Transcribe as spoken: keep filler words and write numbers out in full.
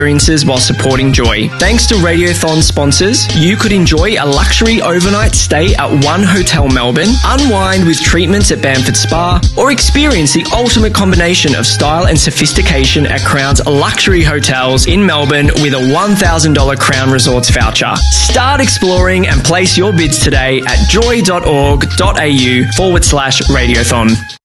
experiences while supporting Joy. Thanks to Radiothon sponsors, you could enjoy a luxury overnight stay at One Hotel Melbourne, unwind with treatments at Bamford Spa, or experience the ultimate combination of style and sophistication at Crown's luxury hotels in Melbourne with a one thousand dollars Crown Resorts voucher. Start exploring and place your bids today at joy.org.au forward slash Radiothon.